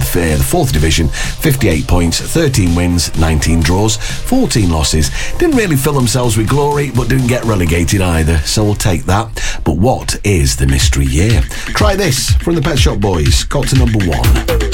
the 4th Division, 58 points, 13 wins, 19 draws, 14 losses. Didn't really fill themselves with glory, but didn't get relegated either, so we'll take that. But what is the mystery year? Try this from the Pet Shop Boys. Got to number 1.